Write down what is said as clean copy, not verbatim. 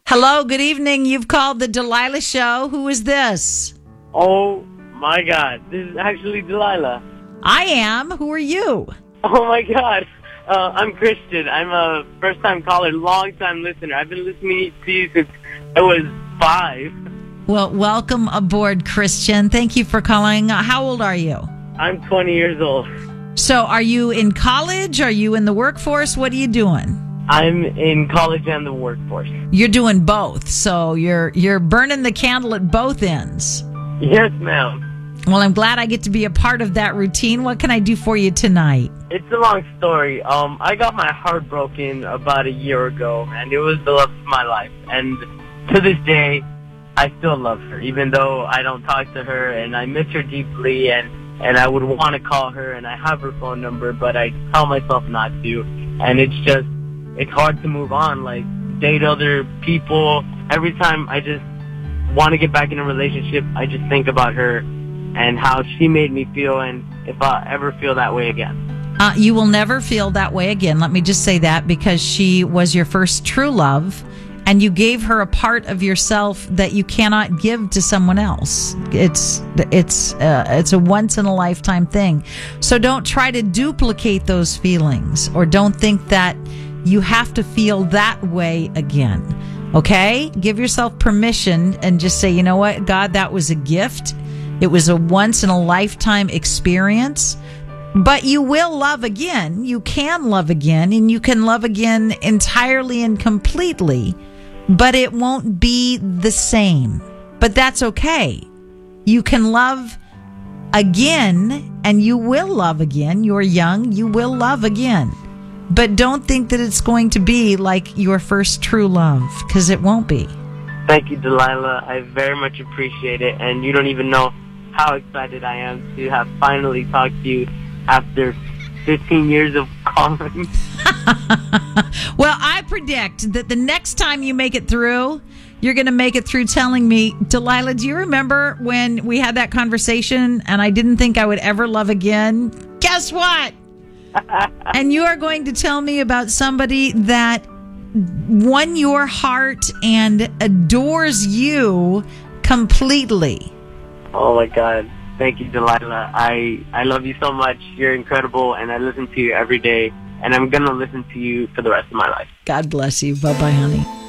Hello, good evening. You've called the Delilah Show. Who is this? Oh my God, this is actually Delilah. I am. Who are you? Oh my God, I'm Christian. I'm a first-time caller, long-time listener. I've been listening to you since I was 5. Well, welcome aboard, Christian. Thank you for calling. How old are you? I'm 20 years old. So are you in college? Are you in the workforce? What are you doing? I'm in college and the workforce. You're doing both. So you're burning the candle at both ends. Yes, ma'am. Well, I'm glad I get to be a part of that routine. What can I do for you tonight? It's a long story. I got my heart broken about a year ago, and it was the love of my life. And to this day, I still love her, even though I don't talk to her, and I miss her deeply, and I would want to call her, and I have her phone number, but I tell myself not to. And it's hard to move on, like, date other people. Every time I just want to get back in a relationship, I just think about her and how she made me feel, and if I ever feel that way again. You will never feel that way again. Let me just say that, because she was your first true love, and you gave her a part of yourself that you cannot give to someone else. It's a once in a lifetime thing. So don't try to duplicate those feelings, or don't think that you have to feel that way again. Okay? Give yourself permission and just say, you know what, God, that was a gift. It was a once in a lifetime experience, but you will love again. You can love again, and you can love again entirely and completely, but it won't be the same. But that's okay. You can love again, and you will love again. You're young. You will love again. But don't think that it's going to be like your first true love, because it won't be. Thank you, Delilah. I very much appreciate it, and you don't even know how excited I am to have finally talked to you after 15 years of calling. Well, I predict that the next time you make it through, you're going to make it through telling me, Delilah, do you remember when we had that conversation and I didn't think I would ever love again? Guess what? And you are going to tell me about somebody that won your heart and adores you completely. Oh my God. Thank you, Delilah. I love you so much. You're incredible, and I listen to you every day, and I'm going to listen to you for the rest of my life. God bless you. Bye-bye, honey.